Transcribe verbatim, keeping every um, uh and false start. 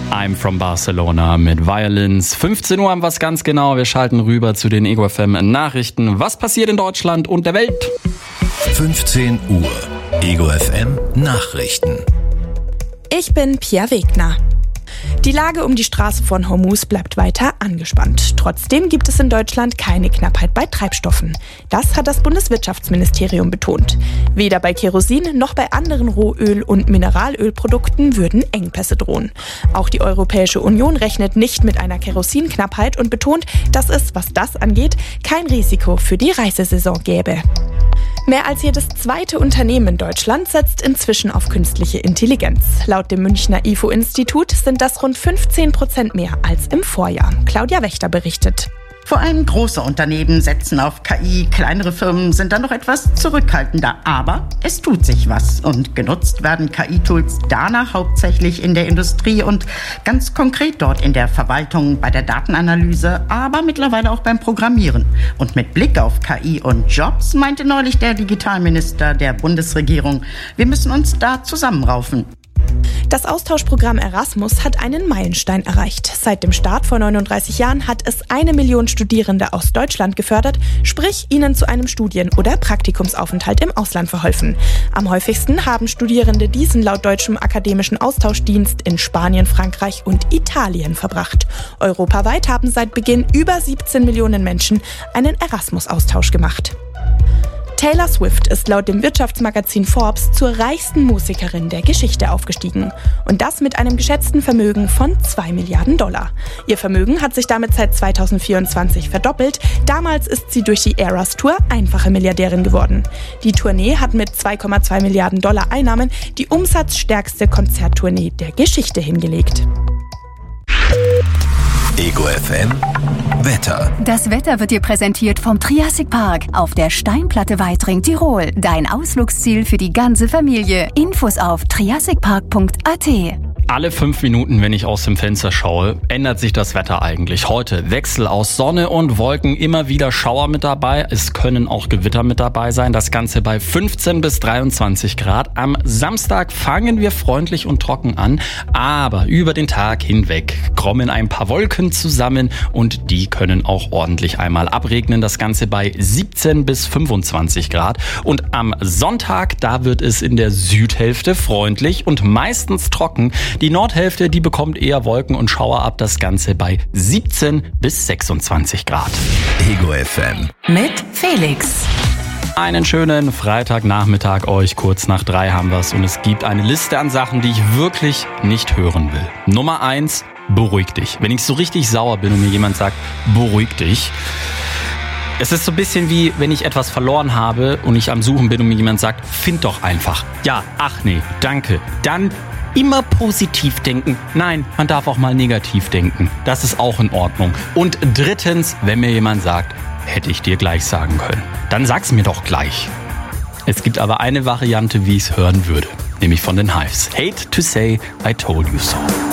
I'm from Barcelona mit Violins. fünfzehn Uhr haben wir es ganz genau. Wir schalten rüber zu den Ego F M Nachrichten. Was passiert in Deutschland und der Welt? fünfzehn Uhr. Ego F M Nachrichten. Ich bin Pia Wegner. Die Lage um die Straße von Hormuz bleibt weiter angespannt. Trotzdem gibt es in Deutschland keine Knappheit bei Treibstoffen. Das hat das Bundeswirtschaftsministerium betont. Weder bei Kerosin noch bei anderen Rohöl- und Mineralölprodukten würden Engpässe drohen. Auch die Europäische Union rechnet nicht mit einer Kerosinknappheit und betont, dass es, was das angeht, kein Risiko für die Reisesaison gäbe. Mehr als jedes zweite Unternehmen in Deutschland setzt inzwischen auf künstliche Intelligenz. Laut dem Münchner I F O-Institut sind das rund fünfzehn Prozent mehr als im Vorjahr. Claudia Wächter berichtet. Vor allem große Unternehmen setzen auf K I, kleinere Firmen sind dann noch etwas zurückhaltender. Aber es tut sich was und genutzt werden K I-Tools danach hauptsächlich in der Industrie und ganz konkret dort in der Verwaltung, bei der Datenanalyse, aber mittlerweile auch beim Programmieren. Und mit Blick auf K I und Jobs meinte neulich der Digitalminister der Bundesregierung, wir müssen uns da zusammenraufen. Das Austauschprogramm Erasmus hat einen Meilenstein erreicht. Seit dem Start vor neununddreißig Jahren hat es eine Million Studierende aus Deutschland gefördert, sprich ihnen zu einem Studien- oder Praktikumsaufenthalt im Ausland verholfen. Am häufigsten haben Studierende diesen laut deutschem akademischen Austauschdienst in Spanien, Frankreich und Italien verbracht. Europaweit haben seit Beginn über siebzehn Millionen Menschen einen Erasmus-Austausch gemacht. Taylor Swift ist laut dem Wirtschaftsmagazin Forbes zur reichsten Musikerin der Geschichte aufgestiegen. Und das mit einem geschätzten Vermögen von zwei Milliarden Dollar. Ihr Vermögen hat sich damit seit zweitausendvierundzwanzig verdoppelt. Damals ist sie durch die Eras Tour einfache Milliardärin geworden. Die Tournee hat mit zwei Komma zwei Milliarden Dollar Einnahmen die umsatzstärkste Konzerttournee der Geschichte hingelegt. Ego F M Wetter. Das Wetter wird dir präsentiert vom Triassic Park auf der Steinplatte Weitring, Tirol. Dein Ausflugsziel für die ganze Familie. Infos auf triassic park punkt a t. Alle fünf Minuten, wenn ich aus dem Fenster schaue, ändert sich das Wetter eigentlich. Heute Wechsel aus Sonne und Wolken, immer wieder Schauer mit dabei. Es können auch Gewitter mit dabei sein. Das Ganze bei fünfzehn bis dreiundzwanzig Grad. Am Samstag fangen wir freundlich und trocken an, aber über den Tag hinweg kommen ein paar Wolken zusammen und die können auch ordentlich einmal abregnen. Das Ganze bei siebzehn bis fünfundzwanzig Grad. Und am Sonntag, da wird es in der Südhälfte freundlich und meistens trocken. Die Nordhälfte, die bekommt eher Wolken und Schauer ab, das Ganze bei siebzehn bis sechsundzwanzig Grad. Ego F M Mit Felix. Einen schönen Freitagnachmittag euch, kurz nach drei haben wir's und es gibt eine Liste an Sachen, die ich wirklich nicht hören will. Nummer eins, beruhig dich. Wenn ich so richtig sauer bin und mir jemand sagt, beruhig dich. Es ist so ein bisschen wie, wenn ich etwas verloren habe und ich am Suchen bin und mir jemand sagt, find doch einfach. Ja, ach nee, danke. Dann immer positiv denken. Nein, man darf auch mal negativ denken. Das ist auch in Ordnung. Und drittens, wenn mir jemand sagt, hätte ich dir gleich sagen können, dann sag's mir doch gleich. Es gibt aber eine Variante, wie ich es hören würde, nämlich von den Hives. Hate to say I told you so.